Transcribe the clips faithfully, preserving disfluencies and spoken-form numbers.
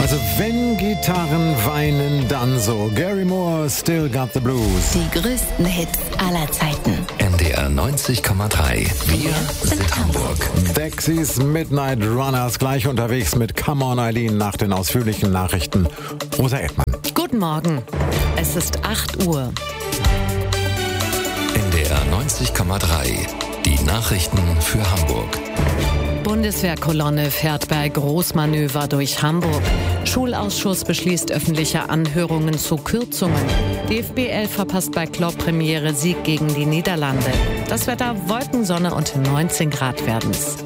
Also wenn Gitarren weinen, dann so. Gary Moore, Still Got the Blues. Die größten Hits aller Zeiten. N D R neunzig Komma drei. Wir sind Hamburg. Dexys Midnight Runners gleich unterwegs mit Come On Eileen nach den ausführlichen Nachrichten. Rosa Edmann. Guten Morgen. Es ist acht Uhr. N D R neunzig Komma drei. Die Nachrichten für Hamburg. Bundeswehrkolonne fährt bei Großmanöver durch Hamburg. Schulausschuss beschließt öffentliche Anhörungen zu Kürzungen. DFB elf verpasst bei Klopp-Premiere Sieg gegen die Niederlande. Das Wetter Wolken, Sonne und neunzehn Grad werden's.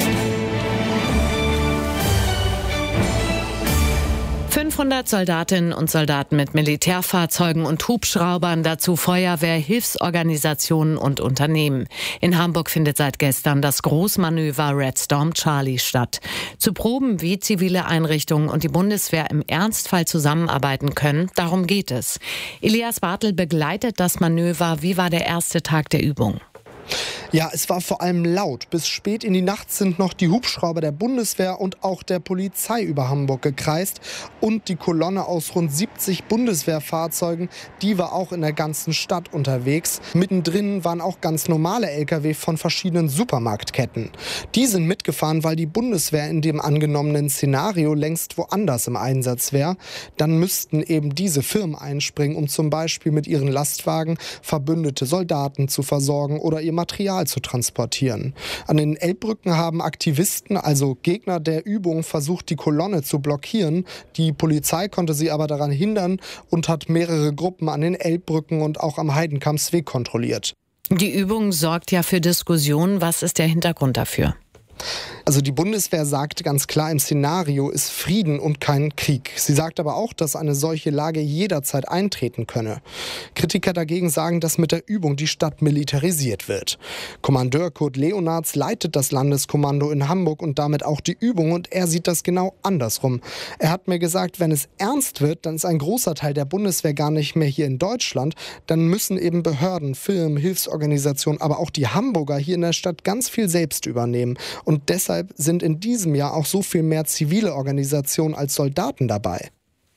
fünfhundert Soldatinnen und Soldaten mit Militärfahrzeugen und Hubschraubern, dazu Feuerwehr, Hilfsorganisationen und Unternehmen. In Hamburg findet seit gestern das Großmanöver Red Storm Charlie statt. Zu Proben, wie zivile Einrichtungen und die Bundeswehr im Ernstfall zusammenarbeiten können, darum geht es. Elias Bartel begleitet das Manöver. Wie war der erste Tag der Übung? Ja, es war vor allem laut. Bis spät in die Nacht sind noch die Hubschrauber der Bundeswehr und auch der Polizei über Hamburg gekreist. Und die Kolonne aus rund siebzig Bundeswehrfahrzeugen, die war auch in der ganzen Stadt unterwegs. Mittendrin waren auch ganz normale L K W von verschiedenen Supermarktketten. Die sind mitgefahren, weil die Bundeswehr in dem angenommenen Szenario längst woanders im Einsatz wäre. Dann müssten eben diese Firmen einspringen, um zum Beispiel mit ihren Lastwagen verbündete Soldaten zu versorgen oder ihr Material zu transportieren. An den Elbbrücken haben Aktivisten, also Gegner der Übung, versucht, die Kolonne zu blockieren. Die Polizei konnte sie aber daran hindern und hat mehrere Gruppen an den Elbbrücken und auch am Heidenkampsweg kontrolliert. Die Übung sorgt ja für Diskussionen. Was ist der Hintergrund dafür? Also die Bundeswehr sagt ganz klar, im Szenario ist Frieden und kein Krieg. Sie sagt aber auch, dass eine solche Lage jederzeit eintreten könne. Kritiker dagegen sagen, dass mit der Übung die Stadt militarisiert wird. Kommandeur Kurt Leonards leitet das Landeskommando in Hamburg und damit auch die Übung, und er sieht das genau andersrum. Er hat mir gesagt, wenn es ernst wird, dann ist ein großer Teil der Bundeswehr gar nicht mehr hier in Deutschland. Dann müssen eben Behörden, Firmen, Hilfsorganisationen, aber auch die Hamburger hier in der Stadt ganz viel selbst übernehmen. Und deshalb sind in diesem Jahr auch so viel mehr zivile Organisationen als Soldaten dabei.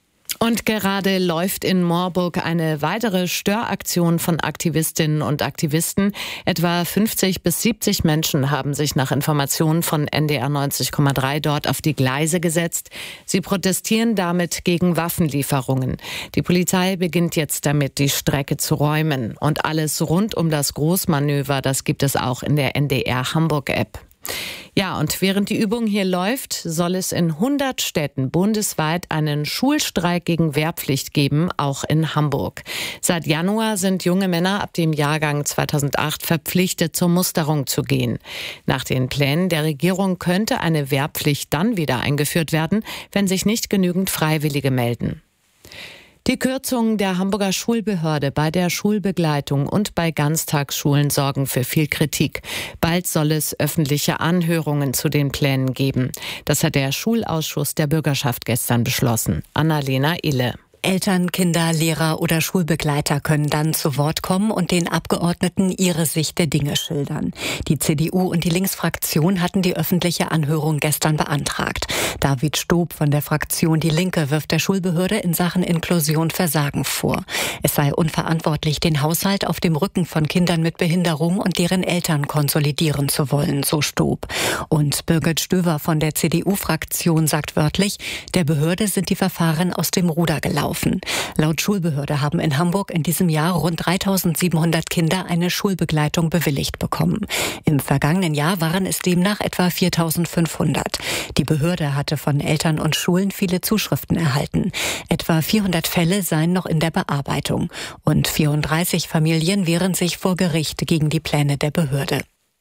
Und gerade läuft in Moorburg eine weitere Störaktion von Aktivistinnen und Aktivisten. Etwa fünfzig bis siebzig Menschen haben sich nach Informationen von N D R neunzig Komma drei dort auf die Gleise gesetzt. Sie protestieren damit gegen Waffenlieferungen. Die Polizei beginnt jetzt damit, die Strecke zu räumen. Und alles rund um das Großmanöver, das gibt es auch in der N D R Hamburg-App. Ja, und während die Übung hier läuft, soll es in hundert Städten bundesweit einen Schulstreik gegen Wehrpflicht geben, auch in Hamburg. Seit Januar sind junge Männer ab dem Jahrgang zweitausendacht verpflichtet, zur Musterung zu gehen. Nach den Plänen der Regierung könnte eine Wehrpflicht dann wieder eingeführt werden, wenn sich nicht genügend Freiwillige melden. Die Kürzungen der Hamburger Schulbehörde bei der Schulbegleitung und bei Ganztagsschulen sorgen für viel Kritik. Bald soll es öffentliche Anhörungen zu den Plänen geben. Das hat der Schulausschuss der Bürgerschaft gestern beschlossen. Annalena Ille. Eltern, Kinder, Lehrer oder Schulbegleiter können dann zu Wort kommen und den Abgeordneten ihre Sicht der Dinge schildern. Die C D U und die Linksfraktion hatten die öffentliche Anhörung gestern beantragt. David Stob von der Fraktion Die Linke wirft der Schulbehörde in Sachen Inklusion Versagen vor. Es sei unverantwortlich, den Haushalt auf dem Rücken von Kindern mit Behinderung und deren Eltern konsolidieren zu wollen, so Stob. Und Birgit Stöver von der C D U-Fraktion sagt wörtlich, der Behörde sind die Verfahren aus dem Ruder gelaufen. Laut Schulbehörde haben in Hamburg in diesem Jahr rund dreitausendsiebenhundert Kinder eine Schulbegleitung bewilligt bekommen. Im vergangenen Jahr waren es demnach etwa viertausendfünfhundert. Die Behörde hatte von Eltern und Schulen viele Zuschriften erhalten. Etwa vierhundert Fälle seien noch in der Bearbeitung. Und vierunddreißig Familien wehren sich vor Gericht gegen die Pläne der Behörde.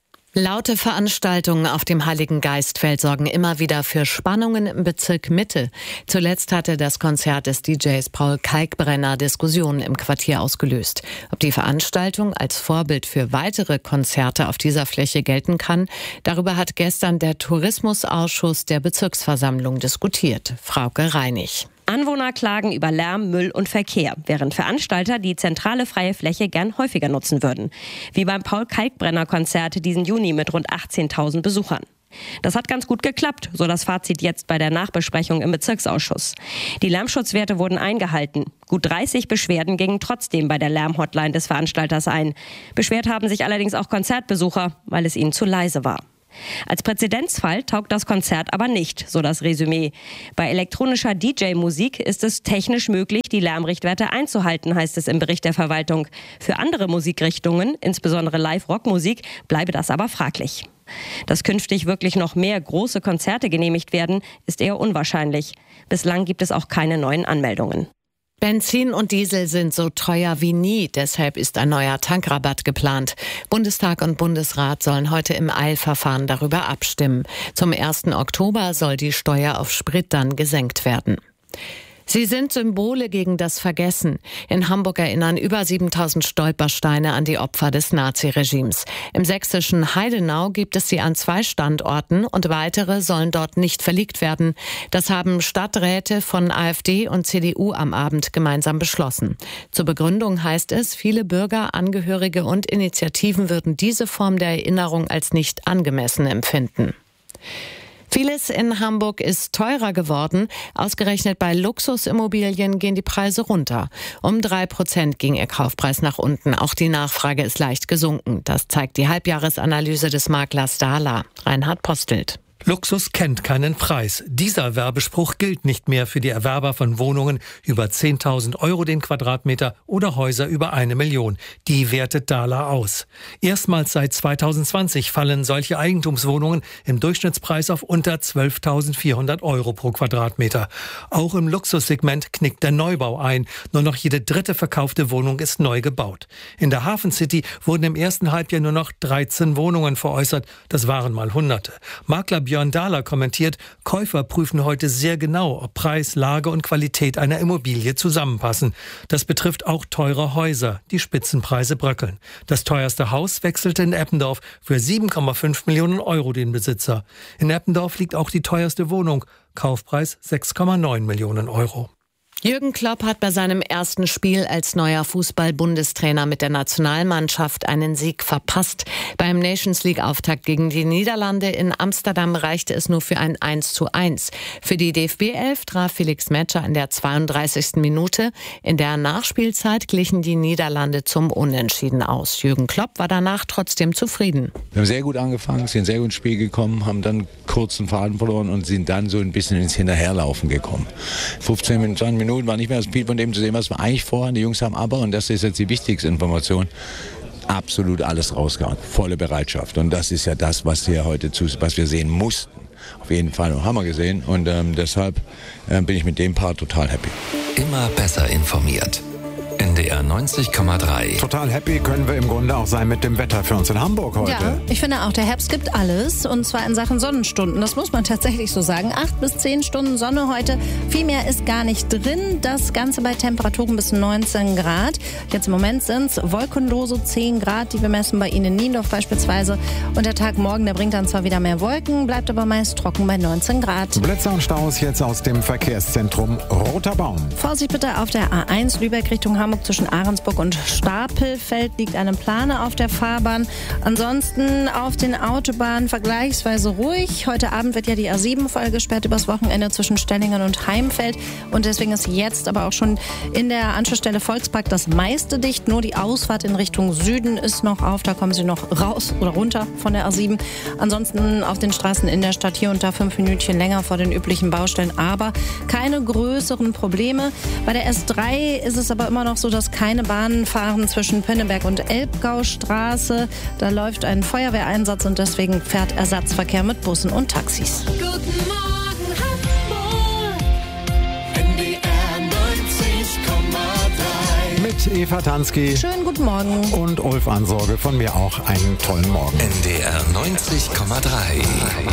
Laute Veranstaltungen auf dem Heiligen Geistfeld sorgen immer wieder für Spannungen im Bezirk Mitte. Zuletzt hatte das Konzert des D Js Paul Kalkbrenner Diskussionen im Quartier ausgelöst. Ob die Veranstaltung als Vorbild für weitere Konzerte auf dieser Fläche gelten kann, darüber hat gestern der Tourismusausschuss der Bezirksversammlung diskutiert. Frauke Reinig. Anwohner klagen über Lärm, Müll und Verkehr, während Veranstalter die zentrale freie Fläche gern häufiger nutzen würden. Wie beim Paul-Kalkbrenner-Konzert diesen Juni mit rund achtzehntausend Besuchern. Das hat ganz gut geklappt, so das Fazit jetzt bei der Nachbesprechung im Bezirksausschuss. Die Lärmschutzwerte wurden eingehalten. Gut dreißig Beschwerden gingen trotzdem bei der Lärmhotline des Veranstalters ein. Beschwert haben sich allerdings auch Konzertbesucher, weil es ihnen zu leise war. Als Präzedenzfall taugt das Konzert aber nicht, so das Resümee. Bei elektronischer D J-Musik ist es technisch möglich, die Lärmrichtwerte einzuhalten, heißt es im Bericht der Verwaltung. Für andere Musikrichtungen, insbesondere Live-Rock-Musik, bleibe das aber fraglich. Dass künftig wirklich noch mehr große Konzerte genehmigt werden, ist eher unwahrscheinlich. Bislang gibt es auch keine neuen Anmeldungen. Benzin und Diesel sind so teuer wie nie, deshalb ist ein neuer Tankrabatt geplant. Bundestag und Bundesrat sollen heute im Eilverfahren darüber abstimmen. Zum ersten Oktober soll die Steuer auf Sprit dann gesenkt werden. Sie sind Symbole gegen das Vergessen. In Hamburg erinnern über siebentausend Stolpersteine an die Opfer des Naziregimes. Im sächsischen Heidenau gibt es sie an zwei Standorten und weitere sollen dort nicht verlegt werden. Das haben Stadträte von AfD und C D U am Abend gemeinsam beschlossen. Zur Begründung heißt es, viele Bürger, Angehörige und Initiativen würden diese Form der Erinnerung als nicht angemessen empfinden. Vieles in Hamburg ist teurer geworden. Ausgerechnet bei Luxusimmobilien gehen die Preise runter. Um drei Prozent ging ihr Kaufpreis nach unten. Auch die Nachfrage ist leicht gesunken. Das zeigt die Halbjahresanalyse des Maklers Dahler. Reinhard Postelt. Luxus kennt keinen Preis. Dieser Werbespruch gilt nicht mehr für die Erwerber von Wohnungen über zehntausend Euro den Quadratmeter oder Häuser über eine Million. Die wertet Dahler aus. Erstmals seit zweitausendzwanzig fallen solche Eigentumswohnungen im Durchschnittspreis auf unter zwölftausendvierhundert Euro pro Quadratmeter. Auch im Luxussegment knickt der Neubau ein. Nur noch jede dritte verkaufte Wohnung ist neu gebaut. In der Hafen City wurden im ersten Halbjahr nur noch dreizehn Wohnungen veräußert. Das waren mal Hunderte. Makler Björn Dahler kommentiert, Käufer prüfen heute sehr genau, ob Preis, Lage und Qualität einer Immobilie zusammenpassen. Das betrifft auch teure Häuser. Die Spitzenpreise bröckeln. Das teuerste Haus wechselte in Eppendorf für sieben Komma fünf Millionen Euro den Besitzer. In Eppendorf liegt auch die teuerste Wohnung. Kaufpreis sechs Komma neun Millionen Euro. Jürgen Klopp hat bei seinem ersten Spiel als neuer Fußball-Bundestrainer mit der Nationalmannschaft einen Sieg verpasst. Beim Nations-League-Auftakt gegen die Niederlande in Amsterdam reichte es nur für ein eins zu eins. Für die D F B elf traf Felix Metscher in der zweiunddreißigsten Minute. In der Nachspielzeit glichen die Niederlande zum Unentschieden aus. Jürgen Klopp war danach trotzdem zufrieden. Wir haben sehr gut angefangen, sind sehr gut ins Spiel gekommen, haben dann kurz den Faden verloren und sind dann so ein bisschen ins Hinterherlaufen gekommen. fünfzehn Minuten, zwanzig Minuten war nicht mehr das Spiel von dem zu sehen, was wir eigentlich vorhaben. Die Jungs haben aber, und das ist jetzt die wichtigste Information, absolut alles rausgehauen. Volle Bereitschaft. Und das ist ja das, was wir heute zu, was wir sehen mussten. Auf jeden Fall haben wir gesehen. Und ähm, deshalb äh, bin ich mit dem Part total happy. Immer besser informiert. N D R neunzig Komma drei. Total happy können wir im Grunde auch sein mit dem Wetter für uns in Hamburg heute. Ja, ich finde auch, der Herbst gibt alles, und zwar in Sachen Sonnenstunden. Das muss man tatsächlich so sagen. Acht bis zehn Stunden Sonne heute. Viel mehr ist gar nicht drin. Das Ganze bei Temperaturen bis neunzehn Grad. Jetzt im Moment sind es wolkenlose zehn Grad, die wir messen bei Ihnen in Niendorf beispielsweise. Und der Tag morgen, der bringt dann zwar wieder mehr Wolken, bleibt aber meist trocken bei neunzehn Grad. Blitzer und Staus jetzt aus dem Verkehrszentrum Roter Baum. Vorsicht bitte auf der A eins Lübeck Richtung Hamburg. Zwischen Ahrensburg und Stapelfeld liegt eine Plane auf der Fahrbahn. Ansonsten auf den Autobahnen vergleichsweise ruhig. Heute Abend wird ja die A sieben voll gesperrt übers Wochenende zwischen Stellingen und Heimfeld. Und deswegen ist jetzt aber auch schon in der Anschlussstelle Volkspark das meiste dicht. Nur die Ausfahrt in Richtung Süden ist noch auf. Da kommen Sie noch raus oder runter von der A sieben. Ansonsten auf den Straßen in der Stadt hier und da fünf Minütchen länger vor den üblichen Baustellen. Aber keine größeren Probleme. Bei der S drei ist es aber immer noch so, dass keine Bahnen fahren zwischen Pönneberg und Elbgaustraße. Da läuft ein Feuerwehreinsatz und deswegen fährt Ersatzverkehr mit Bussen und Taxis. Guten Morgen Hamburg, N D R neunzig Komma drei. Mit Eva Tansky. Schönen guten Morgen. Und Ulf Ansorge von mir auch einen tollen Morgen. N D R neunzig Komma drei.